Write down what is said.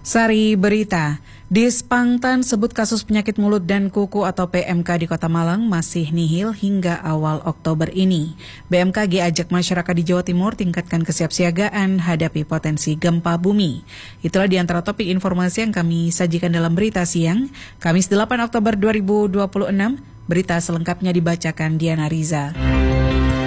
Sari Berita, Dispangtan sebut kasus penyakit mulut dan kuku atau PMK di Kota Malang masih nihil hingga awal Oktober ini. BMKG ajak masyarakat di Jawa Timur tingkatkan kesiapsiagaan hadapi potensi gempa bumi. Itulah di antara topik informasi yang kami sajikan dalam Berita Siang, Kamis 8 Oktober 2026. Berita selengkapnya dibacakan Diana Riza.